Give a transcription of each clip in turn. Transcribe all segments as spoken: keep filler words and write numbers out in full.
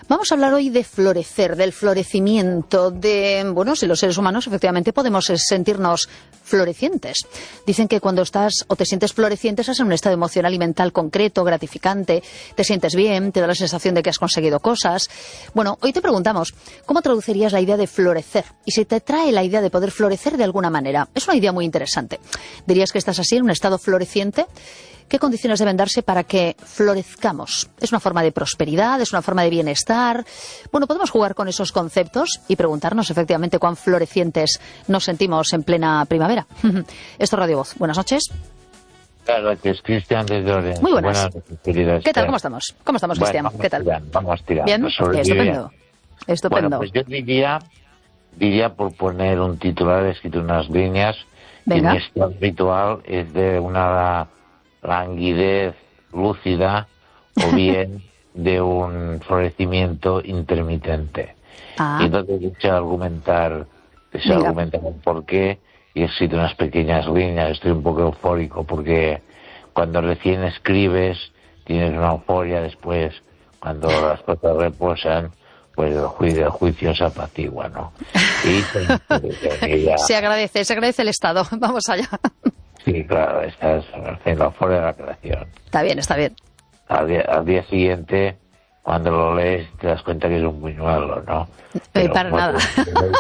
Vamos a hablar hoy de florecer, del florecimiento, de, bueno, si los seres humanos efectivamente podemos sentirnos florecientes. Dicen que cuando estás o te sientes floreciente estás en un estado emocional y mental concreto, gratificante, te sientes bien, te da la sensación de que has conseguido cosas. Bueno, hoy te preguntamos, ¿cómo traducirías la idea de florecer? Y si te trae la idea de poder florecer de alguna manera. Es una idea muy interesante. ¿Dirías que estás así, en un estado floreciente? ¿Qué condiciones deben darse para que florezcamos? ¿Es una forma de prosperidad? ¿Es una forma de bienestar? Bueno, podemos jugar con esos conceptos y preguntarnos efectivamente cuán florecientes nos sentimos en plena primavera. Esto es Radio Voz. Buenas noches. Claro, que es Cristian desde Orense. Muy buenas. buenas ¿Qué tal? ¿Cómo estamos? ¿Cómo estamos, bueno, Cristian? Vamos ¿Qué tal? Tirando, vamos tirando. Bien, estupendo. Estupendo. Bueno, pues yo diría, diría por poner un titular, he escrito unas líneas. Venga. Y mi estado habitual es de una languidez lúcida o bien de un florecimiento intermitente. Ah. Y entonces he hecho argumentar, he argumentar por qué, y he escrito unas pequeñas líneas. Estoy un poco eufórico porque cuando recién escribes tienes una euforia, después cuando las cosas reposan pues el juicio, el juicio se apacigua, ¿no? Y ya... se agradece, se agradece el estado. Vamos allá. Sí, claro, estás haciendo euforia de la creación. Está bien, está bien. Al día, al día siguiente, cuando lo lees, te das cuenta que es un buñuelo, ¿no? Pero, para bueno, nada.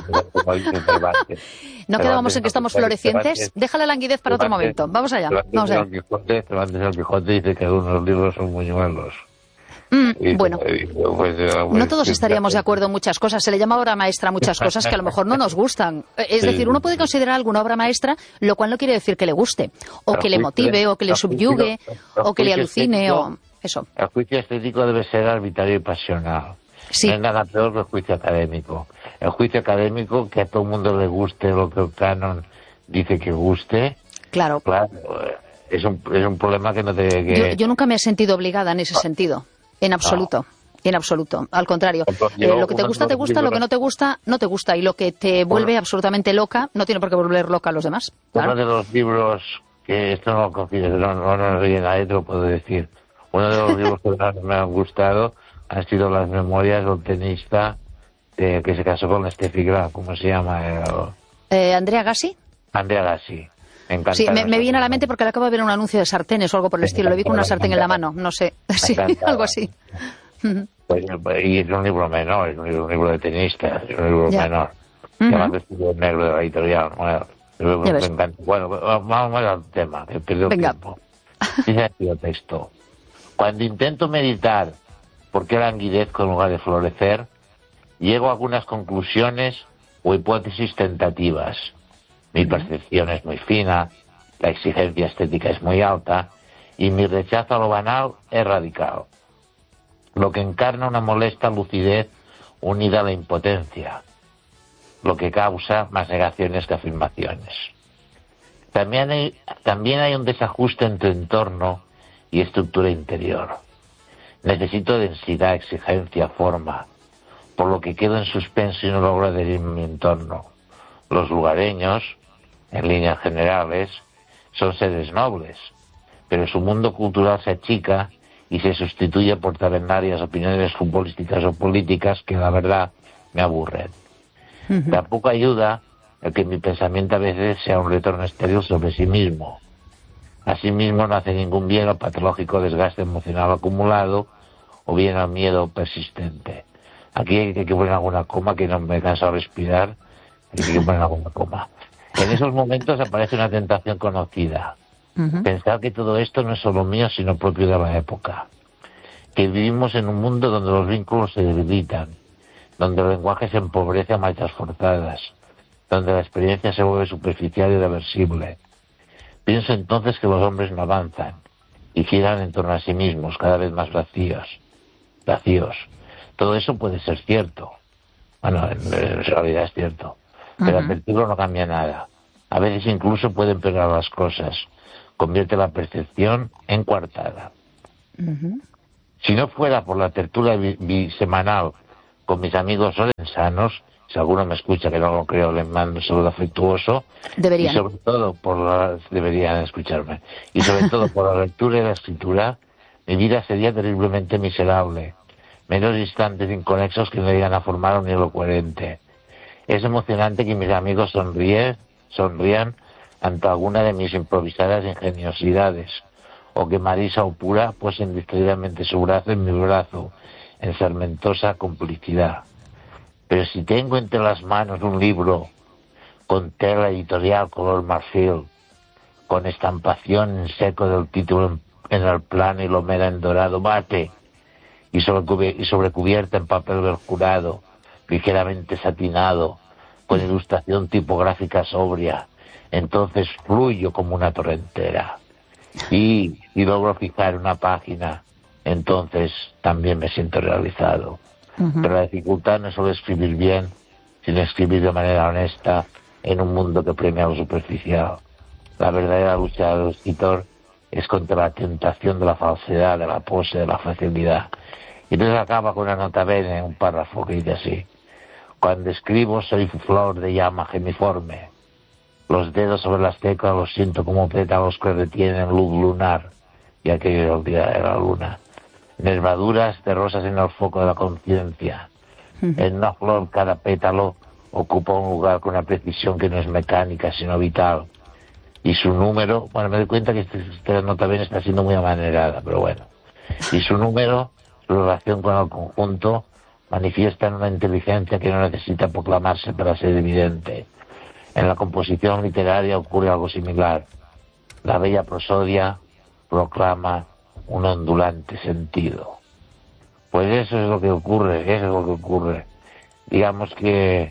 No quedamos en que estamos florecientes. Deja la languidez para otro momento. Vamos allá. Vamos allá. Cervantes el Quijote dice que algunos libros son buñuelos. Mm, y, bueno, y, pues, pues, no todos estaríamos de acuerdo en muchas cosas. Se le llama obra maestra a muchas cosas que a lo mejor no nos gustan. Es decir, uno puede considerar alguna obra maestra, lo cual no quiere decir que le guste, o que le motive, o que le subyugue, o que le alucine, o eso. El juicio estético debe ser arbitrario y pasional. Sí. No hay nada peor que el juicio académico. El juicio académico, que a todo el mundo le guste lo que el canon dice que guste. Claro. Claro, es un, es un problema que no te... Que... Yo, yo nunca me he sentido obligada en ese sentido. En absoluto, no. en absoluto. Al contrario, eh, lo que te gusta, te gusta, lo que no te gusta, no te gusta. Y lo que te vuelve bueno, absolutamente loca, no tiene por qué volver loca a los demás. Claro. Uno de los libros, que esto no lo confíes, no, no, no soy nadie, te lo puedo decir. Uno de los libros que más me han gustado han sido las memorias del tenista de, que se casó con Steffi Graf, ¿cómo se llama? El... Eh, ¿Andrea Gassi? Andrea Gassi. Me sí, me, me viene a la mente porque le acabo de ver un anuncio de sartenes o algo por el estilo. Le vi con una sartén en la mano, no sé. Sí, algo así. Pues, y es un libro menor, es un libro, un libro de tenista, es un libro ya. menor. Uh -huh. Además es un negro de la editorial. Bueno, me encanta. Bueno, vamos al tema, que pierdo tiempo. Dice el texto. Cuando intento meditar por qué languidezco en lugar de florecer, llego a algunas conclusiones o hipótesis tentativas. Mi percepción es muy fina, la exigencia estética es muy alta y mi rechazo a lo banal es radical, lo que encarna una molesta lucidez unida a la impotencia, lo que causa más negaciones que afirmaciones. También hay, también hay un desajuste entre entorno y estructura interior. Necesito densidad, exigencia, forma, por lo que quedo en suspenso y no logro adherirme a mi entorno. Los lugareños, en líneas generales, son seres nobles, pero su mundo cultural se achica y se sustituye por tabernarias opiniones futbolísticas o políticas que la verdad me aburren. Uh-huh. Tampoco ayuda el que mi pensamiento a veces sea un retorno estéril sobre sí mismo. Asimismo no hace ningún bien al patológico desgaste emocional acumulado o bien al miedo persistente. Aquí hay que poner alguna coma, que no me canso de respirar. Hay que poner alguna coma. En esos momentos aparece una tentación conocida. Uh-huh. Pensar que todo esto no es solo mío, sino propio de la época. Que vivimos en un mundo donde los vínculos se debilitan, donde el lenguaje se empobrece a marchas forzadas, donde la experiencia se vuelve superficial y reversible. Pienso entonces que los hombres no avanzan y giran en torno a sí mismos, cada vez más vacíos. Vacíos. Todo eso puede ser cierto. Bueno, en, en realidad es cierto. Pero el título no cambia nada. A veces incluso puede empeorar las cosas. Convierte la percepción en coartada. Uh-huh. Si no fuera por la tertulia bisemanal con mis amigos orensanos, si alguno me escucha, que no lo creo, les mando un saludo afectuoso. Deberían. Y sobre todo por la, deberían escucharme. Y sobre todo por la lectura y la escritura, mi vida sería terriblemente miserable. meros instantes inconexos que me llegan a formar un hilo coherente. Es emocionante que mis amigos sonríen, sonrían ante alguna de mis improvisadas ingeniosidades, o que Marisa o Pura puesen distraídamente su brazo en mi brazo, en fermentosa complicidad. Pero si tengo entre las manos un libro con tela editorial color marfil, con estampación en seco del título en el plano y lomera en dorado mate, y sobre, y sobre cubierta en papel perjurado, ligeramente satinado, con ilustración tipográfica sobria, entonces fluyo como una torrentera. Y si logro fijar una página, entonces también me siento realizado. Uh-huh. Pero la dificultad no es solo escribir bien, sino escribir de manera honesta en un mundo que premia lo superficial. La verdadera lucha del escritor es contra la tentación de la falsedad, de la pose, de la facilidad. Y entonces acaba con una nota bene, un párrafo que dice así: cuando escribo soy flor de llama gemiforme. Los dedos sobre las teclas los siento como pétalos que retienen luz lunar, y aquello era el día de la luna. Nervaduras de rosas en el foco de la conciencia. Uh-huh. En una flor cada pétalo ocupa un lugar con una precisión que no es mecánica, sino vital. Y su número, bueno, me doy cuenta que esta este nota bien está siendo muy amanerada, pero bueno. Y su número, su relación con el conjunto, manifiestan una inteligencia que no necesita proclamarse para ser evidente. En la composición literaria ocurre algo similar. La bella prosodia proclama un ondulante sentido. Pues eso es lo que ocurre, eso es lo que ocurre. Digamos que,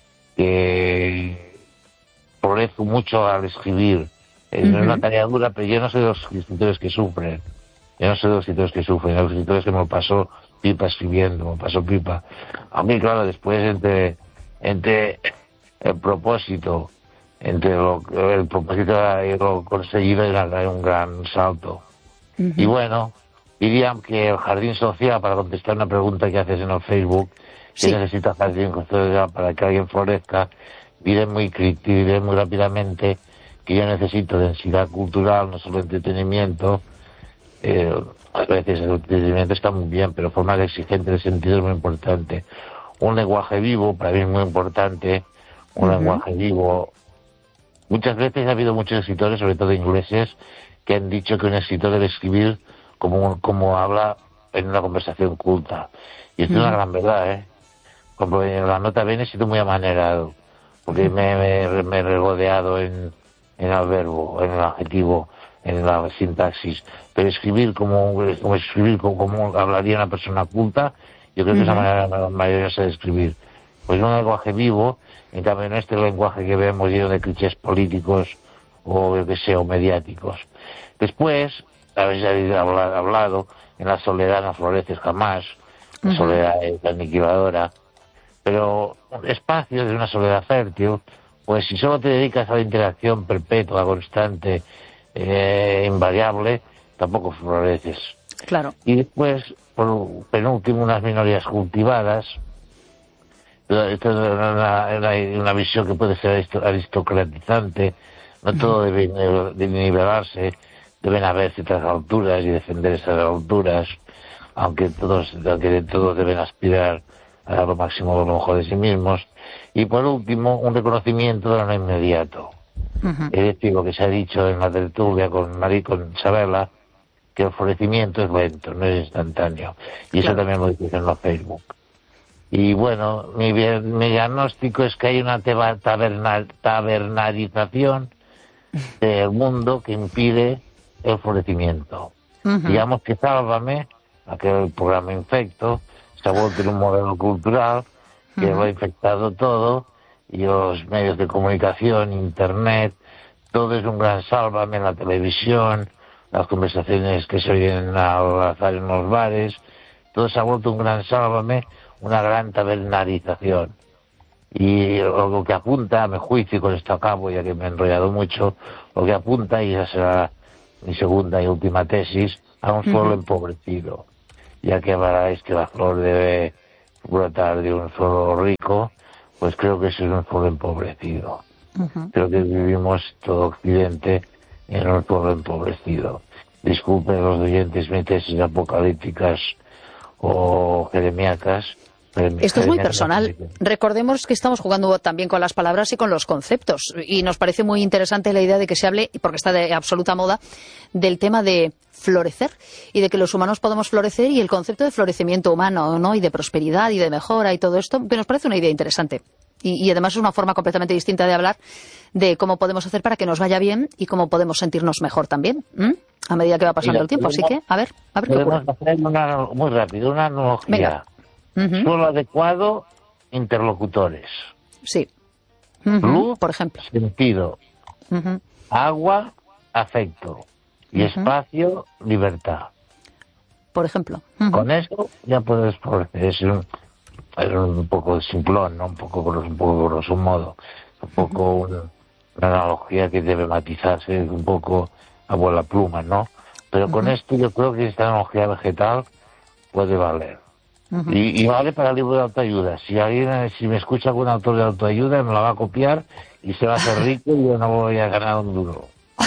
que progreso mucho al escribir. Es uh-huh. una tarea dura, pero yo no soy de los escritores que sufren. Yo no soy de los escritores que sufren, los escritores que me pasó pipa escribiendo, me pasó pipa. A mí, claro, después entre, entre el propósito, entre lo, el propósito y lo conseguido era un gran salto. Uh-huh. Y bueno, diría que el jardín social, para contestar una pregunta que haces en el Facebook, sí. que necesita jardín social para que alguien florezca, diré muy, diré muy rápidamente que yo necesito densidad cultural, no solo entretenimiento. Eh, a veces el entretenimiento está muy bien, pero forma exigente de sentido es muy importante. Un lenguaje vivo, para mí es muy importante, un uh-huh. lenguaje vivo. Muchas veces ha habido muchos escritores, sobre todo ingleses, que han dicho que un escritor debe escribir como, como habla en una conversación culta. Y esto uh-huh. es una gran verdad, ¿eh? Como en la nota bene he sido muy amanerado, porque me, me, me he regodeado en, en el verbo, en el adjetivo, en la sintaxis. Pero escribir como, como escribir como, como hablaría una persona culta, yo creo que uh-huh. es la manera maravillosa de escribir. Pues un lenguaje vivo, en cambio no este lenguaje que vemos lleno de clichés políticos o yo que sé, o mediáticos. Después, habéis hablado, en la soledad no floreces jamás, la uh-huh. soledad es aniquiladora, pero espacio de una soledad fértil, pues si solo te dedicas a la interacción perpetua, constante, eh, invariable, tampoco floreces. Claro. Y después, por penúltimo, unas minorías cultivadas. Esto es una, una, una visión que puede ser aristocratizante. No todo debe, debe nivelarse, deben haber ciertas alturas y defender esas alturas, aunque todos, aunque todos deben aspirar a lo máximo de lo mejor de sí mismos. Y por último, un reconocimiento de lo no inmediato. Uh-huh. Es decir, lo que se ha dicho en la tertulia con Marí, con Isabela, que el florecimiento es lento, no es instantáneo. Y claro. eso también lo dice en la Facebook. Y bueno, mi, mi diagnóstico es que hay una taberna, tabernarización del mundo que impide el florecimiento. Uh-huh. Digamos que Sálvame, aquel programa Infecto, se ha vuelto en un modelo cultural que uh-huh. lo ha infectado todo, y los medios de comunicación, internet, todo es un gran Sálvame en la televisión, las conversaciones que se oyen al azar en los bares, todo se ha vuelto un gran Sálvame, una gran tabernarización. Y lo que apunta, a mi juicio, y con esto acabo, ya que me he enrollado mucho, lo que apunta, y esa será mi segunda y última tesis, a un suelo uh-huh. empobrecido. Ya que habláis que la flor debe brotar de un suelo rico, pues creo que eso es un suelo empobrecido. Uh-huh. Creo que vivimos todo Occidente en un suelo empobrecido. Disculpen los oyentes mis tesis apocalípticas o jeremiatas. Esto es muy personal. Recordemos que estamos jugando también con las palabras y con los conceptos. Y nos parece muy interesante la idea de que se hable, porque está de absoluta moda, del tema de florecer y de que los humanos podemos florecer y el concepto de florecimiento humano, ¿no? Y de prosperidad y de mejora y todo esto, que nos parece una idea interesante. Y, y además es una forma completamente distinta de hablar de cómo podemos hacer para que nos vaya bien y cómo podemos sentirnos mejor también, ¿m? A medida que va pasando el tiempo. Así que, a ver, a ver qué ocurre. Podemos hacer una, muy rápido, una analogía. Venga. Uh-huh. Suelo adecuado, interlocutores. Sí. Uh-huh. Luz, por ejemplo. Sentido. Uh-huh. Agua, afecto. Y uh-huh. espacio, libertad. Por ejemplo. Uh-huh. Con eso ya puedes florecer. Es un, es un poco simplón, ¿no? Un poco, un poco grosso modo. Un poco uh-huh. una, una analogía que debe matizarse un poco a vuela pluma, ¿no? Pero uh-huh. con esto yo creo que esta analogía vegetal puede valer. Uh-huh. Y, y vale para el libro de autoayuda. Si alguien, si me escucha algún autor de autoayuda, me la va a copiar y se va a hacer rico y yo no voy a ganar un duro.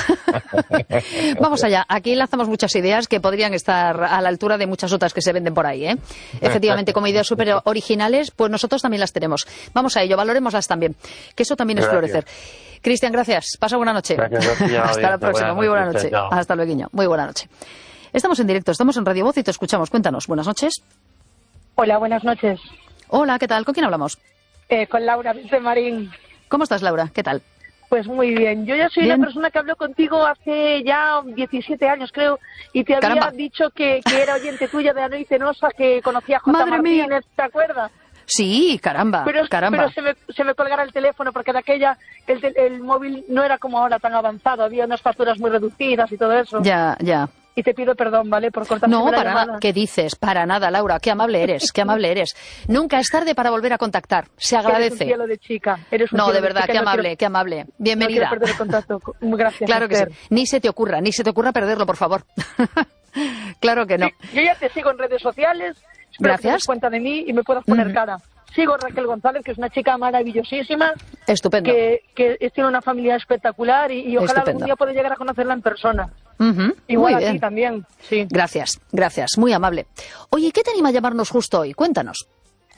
Vamos allá. Aquí lanzamos muchas ideas que podrían estar a la altura de muchas otras que se venden por ahí, ¿eh? Efectivamente, como ideas súper originales, pues nosotros también las tenemos. Vamos a ello, valorémoslas también. Que eso también gracias. Es florecer. Cristian, gracias. Pasa buena noche. Gracias, Hasta la próxima. Muy buena noche. Chao. Hasta luego. Muy buena noche. Estamos en directo, estamos en Radio Voz y te escuchamos. Cuéntanos. Buenas noches. Hola, buenas noches. Hola, ¿qué tal? ¿Con quién hablamos? Eh, con Laura Vicemarín. ¿Cómo estás, Laura? ¿Qué tal? Pues muy bien. Yo ya soy bien. La persona que habló contigo hace ya diecisiete años, creo, y te había Caramba. dicho que, que era oyente tuya de Anoy Cenosa, que conocía a J. Madre Martínez, mía. ¿te acuerdas? Sí, caramba, pero, caramba. Pero se me, se me colgara el teléfono, porque de aquella el, el móvil no era como ahora tan avanzado, había unas facturas muy reducidas y todo eso. Ya, ya. Y te pido perdón, ¿vale? Por cortar No, la para llamada. nada. ¿Qué dices? Para nada, Laura. Qué amable eres, qué amable eres. Nunca es tarde para volver a contactar. Se agradece. Eres un cielo de chica. Eres un no, cielo de verdad, de chica, qué no amable, quiero, qué amable. Bienvenida. No quiero perder el contacto. Gracias. Claro que Esther. sí. Ni se te ocurra, ni se te ocurra perderlo, por favor. Claro que no. Sí, yo ya te sigo en redes sociales. Espero Gracias. que te des cuenta de mí y me puedas poner mm. cara. Sigo a Raquel González, que es una chica maravillosísima. Estupendo. Que, que tiene una familia espectacular y, y ojalá Estupendo. algún día pueda llegar a conocerla en persona. Uh-huh. Igual Muy a bien. ti también. Sí. Gracias, gracias. Muy amable. Oye, ¿qué te anima a llamarnos justo hoy? Cuéntanos.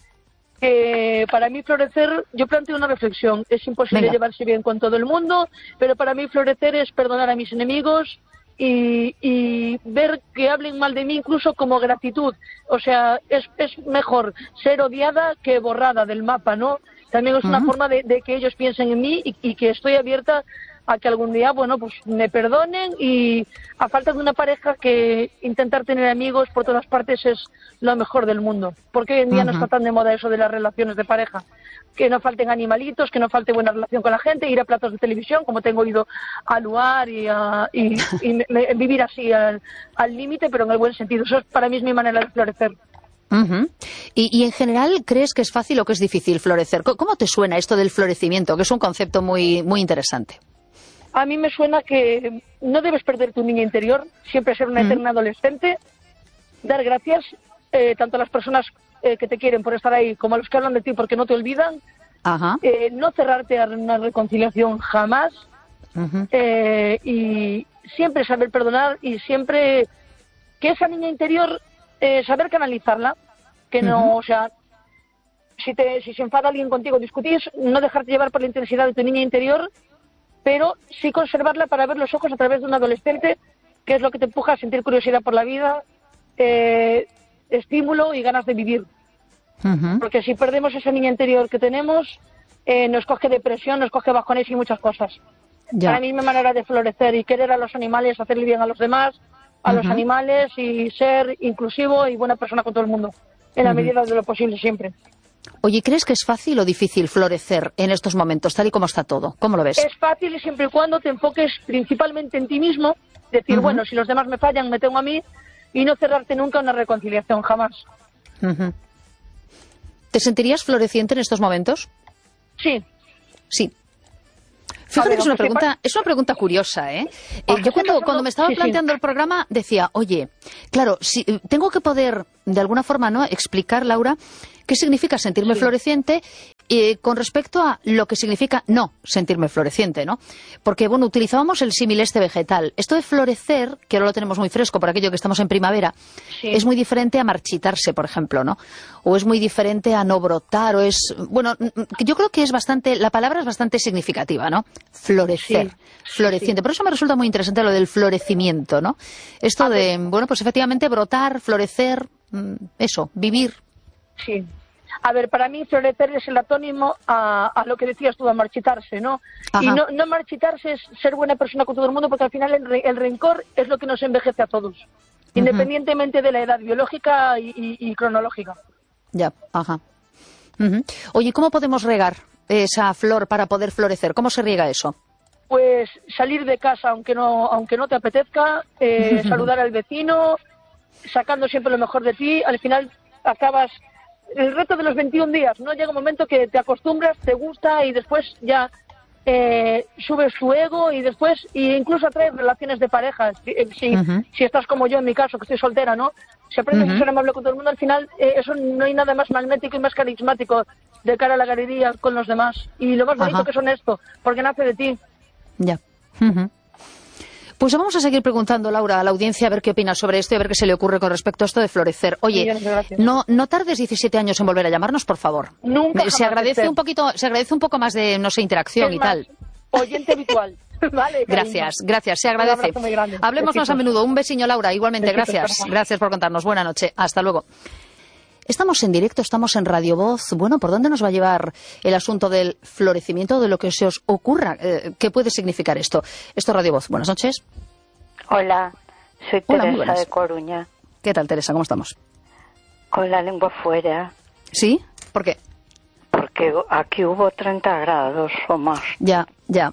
Eh, para mí florecer, yo planteo una reflexión. Es imposible Venga. llevarse bien con todo el mundo, pero para mí florecer es perdonar a mis enemigos y, y ver que hablen mal de mí incluso como gratitud. O sea, es, es mejor ser odiada que borrada del mapa, ¿no? También es una uh-huh. forma de, de que ellos piensen en mí y, y que estoy abierta a que algún día, bueno, pues me perdonen, y a falta de una pareja, que intentar tener amigos por todas partes es lo mejor del mundo, porque hoy en día uh-huh. no está tan de moda eso de las relaciones de pareja. Que no falten animalitos, que no falte buena relación con la gente, ir a platos de televisión, como tengo ido a Luar y, a, y, y me, me, vivir así al límite, pero en el buen sentido. Eso para mí es mi manera de florecer. Uh-huh. y, y en general, ¿crees que es fácil o que es difícil florecer? ¿Cómo te suena esto del florecimiento, que es un concepto muy, muy interesante? A mí me suena que no debes perder tu niña interior, siempre ser una uh-huh. eterna adolescente, dar gracias eh, tanto a las personas eh, que te quieren por estar ahí, como a los que hablan de ti porque no te olvidan, uh-huh. eh, no cerrarte a una reconciliación jamás, uh-huh. eh, y siempre saber perdonar, y siempre que esa niña interior, eh, saber canalizarla, que no, uh-huh. o sea, si, te, si se enfada alguien contigo, discutís, no dejarte llevar por la intensidad de tu niña interior, pero sí conservarla para ver los ojos a través de un adolescente, que es lo que te empuja a sentir curiosidad por la vida, eh, estímulo y ganas de vivir. Uh-huh. Porque si perdemos esa niña interior que tenemos, eh, nos coge depresión, nos coge bajones y muchas cosas. Ya. Para mí, mi manera de florecer y querer a los animales, hacerle bien a los demás, a uh-huh. los animales, y ser inclusivo y buena persona con todo el mundo, en la uh-huh. medida de lo posible siempre. Oye, ¿crees que es fácil o difícil florecer en estos momentos, tal y como está todo? ¿Cómo lo ves? Es fácil siempre y cuando te enfoques principalmente en ti mismo, decir, uh-huh. bueno, si los demás me fallan, me tengo a mí, y no cerrarte nunca a una reconciliación, jamás. Uh-huh. ¿Te sentirías floreciente en estos momentos? Sí. Sí. Fíjate ver, que es una pregunta, sepa... es una pregunta curiosa, ¿eh? eh yo cuando, cuando me estaba sí, planteando sí. el programa decía, oye, claro, si, tengo que poder, de alguna forma, ¿no?, explicar, Laura, qué significa sentirme sí. floreciente eh, con respecto a lo que significa no sentirme floreciente, ¿no? Porque, bueno, utilizábamos el símil este vegetal. Esto de florecer, que ahora lo tenemos muy fresco por aquello que estamos en primavera, sí. es muy diferente a marchitarse, por ejemplo, ¿no? O es muy diferente a no brotar, o es... Bueno, yo creo que es bastante... La palabra es bastante significativa, ¿no? Florecer, sí. floreciente. Sí. Por eso me resulta muy interesante lo del florecimiento, ¿no? Esto a de, ver. bueno, pues efectivamente brotar, florecer, eso, vivir. Sí. A ver, para mí florecer es el antónimo a, a lo que decías tú, a marchitarse, ¿no? Ajá. Y no, no marchitarse es ser buena persona con todo el mundo, porque al final el, re, el rencor es lo que nos envejece a todos, uh-huh. independientemente de la edad biológica y, y, y cronológica. Ya, ajá. Uh-huh. Oye, ¿cómo podemos regar esa flor para poder florecer? ¿Cómo se riega eso? Pues salir de casa aunque no, aunque no te apetezca, eh, saludar al vecino, sacando siempre lo mejor de ti. Al final acabas... El reto de los veintiún días, ¿no? Llega un momento que te acostumbras, te gusta y después ya eh, subes tu ego y después y incluso atraes relaciones de pareja. Si, si, uh-huh. si estás como yo en mi caso, que estoy soltera, ¿no? Si aprendes uh-huh. a ser amable con todo el mundo, al final eh, eso no hay nada más magnético y más carismático de cara a la galería con los demás. Y lo más bonito uh-huh. que es honesto, porque nace de ti. Ya. Uh-huh. Pues vamos a seguir preguntando, Laura, a la audiencia a ver qué opina sobre esto y a ver qué se le ocurre con respecto a esto de florecer. Oye, no, no tardes diecisiete años en volver a llamarnos, por favor. Nunca. Se agradece un poquito, se agradece un poco más de, no sé, interacción y tal. Oyente habitual. Vale, gracias, gracias, se agradece. Hablemos más a menudo. Un besiño, Laura, igualmente. Besitos, gracias, gracias por contarnos. Buena noche, hasta luego. Estamos en directo, estamos en Radio Voz. Bueno, ¿por dónde nos va a llevar el asunto del florecimiento, de lo que se os ocurra? Eh, ¿Qué puede significar esto? Esto es Radio Voz. Buenas noches. Hola, soy Hola, Teresa de Coruña. ¿Qué tal, Teresa? ¿Cómo estamos? Con la lengua fuera. ¿Sí? ¿Por qué? Porque aquí hubo treinta grados o más. Ya, ya.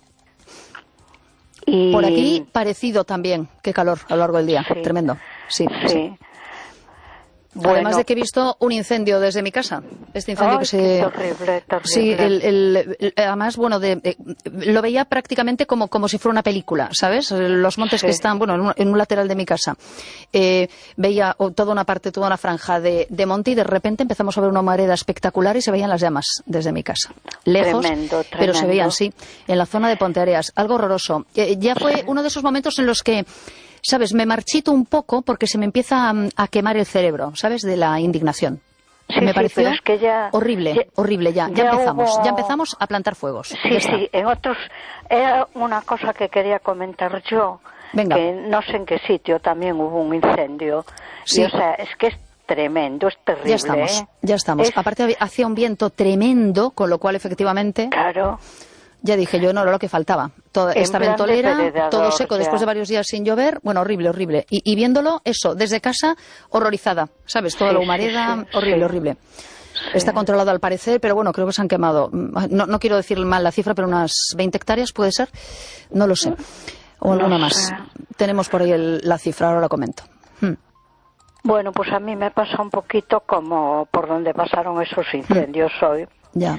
Y... Por aquí parecido también. Qué calor a lo largo del día. Sí. Tremendo. Sí, sí. sí. Bueno. Además de que he visto un incendio desde mi casa. Este incendio Ay, que se... terrible, terrible. Sí, el, el, el, además, bueno, de, eh, lo veía prácticamente como, como si fuera una película, ¿sabes? Los montes sí. que están, bueno, en un, en un lateral de mi casa. Eh, veía toda una parte, toda una franja de, de monte y de repente empezamos a ver una humareda espectacular y se veían las llamas desde mi casa. Lejos, tremendo, tremendo. Pero se veían, sí, en la zona de Ponteareas. Algo horroroso. Eh, ya fue uno de esos momentos en los que... ¿Sabes? Me marchito un poco porque se me empieza a, a quemar el cerebro, ¿sabes? De la indignación. Sí, me sí, pareció pero es que ya, horrible, ya, horrible ya. Ya, ya empezamos, hubo... ya empezamos a plantar fuegos. Sí, sí, en otros... Era una cosa que quería comentar yo. Venga. Que no sé en qué sitio también hubo un incendio. Sí. Y, o sea, es que es tremendo, es terrible. Ya estamos, ¿eh? ya estamos. Es... Aparte hacía un viento tremendo, con lo cual efectivamente... Claro. Ya dije yo, no era lo que faltaba. Toda esta ventolera, todo seco, después de varios días sin llover. Bueno, horrible, horrible. Y, y viéndolo, eso, desde casa, horrorizada. ¿Sabes? Toda sí, la humareda, sí, sí, horrible, sí. horrible. Sí. Está controlado al parecer, pero bueno, creo que se han quemado. No, no quiero decir mal la cifra, pero unas veinte hectáreas, ¿puede ser? No lo sé. O alguna no más. Sé. Tenemos por ahí el, la cifra, ahora la comento. Hmm. Bueno, pues a mí me pasa un poquito como por donde pasaron esos incendios hmm. hoy. Ya.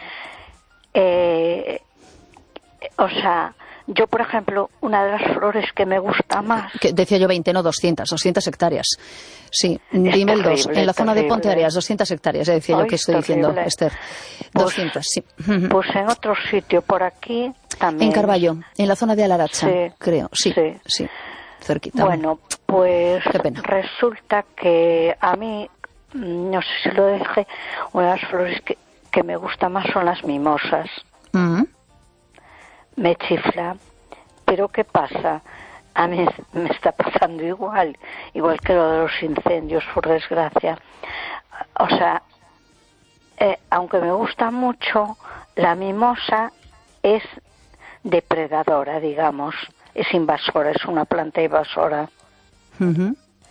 Eh... O sea, yo, por ejemplo, una de las flores que me gusta más... Que decía yo veinte, no doscientas, doscientas hectáreas. Sí, dime el dos. En la zona terrible. de Ponteareas, doscientas hectáreas, ya decía Ay, yo que estoy terrible. diciendo, Esther. Pues, doscientas, sí. Pues en otro sitio, por aquí también. En Carballo, en la zona de Alaracha, sí, creo. Sí, sí, sí, cerquita. Bueno, pues Qué pena. resulta que a mí, no sé si lo dije, una de las flores que, que me gusta más son las mimosas. Uh-huh. Me chifla, pero ¿qué pasa? A mí me está pasando igual, igual que lo de los incendios, por desgracia. O sea, eh, aunque me gusta mucho, la mimosa es depredadora, digamos, es invasora, es una planta invasora. Uh-huh.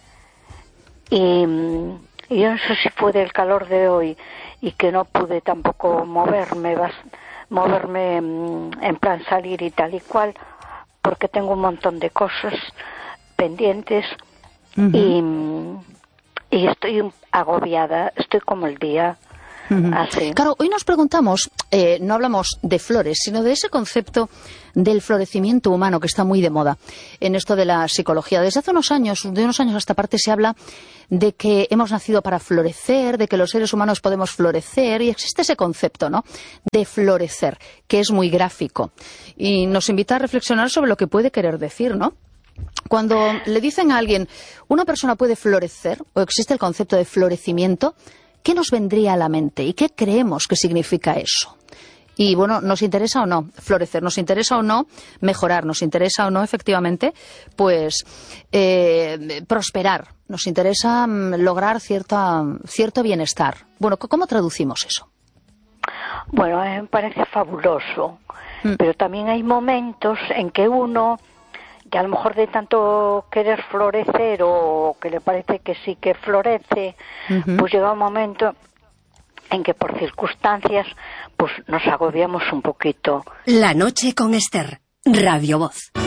Y, y yo no sé si fue del calor de hoy y que no pude tampoco moverme bastante, moverme en plan salir y tal y cual, porque tengo un montón de cosas pendientes. Uh-huh. y, y estoy agobiada, estoy como el día, Uh-huh. Así. Claro, hoy nos preguntamos, eh, no hablamos de flores, sino de ese concepto del florecimiento humano que está muy de moda en esto de la psicología. Desde hace unos años, de unos años a esta parte, se habla de que hemos nacido para florecer, de que los seres humanos podemos florecer, y existe ese concepto, ¿no?, de florecer, que es muy gráfico. Y nos invita a reflexionar sobre lo que puede querer decir, ¿no? Cuando le dicen a alguien, una persona puede florecer, o existe el concepto de florecimiento, ¿qué nos vendría a la mente y qué creemos que significa eso? Y bueno, ¿nos interesa o no florecer? ¿Nos interesa o no mejorar? ¿Nos interesa o no, efectivamente, pues eh, prosperar? ¿Nos interesa lograr cierta, cierto bienestar? Bueno, ¿cómo traducimos eso? Bueno, a mí me parece fabuloso, mm. pero también hay momentos en que uno, que a lo mejor de tanto querer florecer o que le parece que sí que florece, uh-huh. pues llega un momento en que por circunstancias pues nos agobiamos un poquito. La noche con Esther, Radio Voz.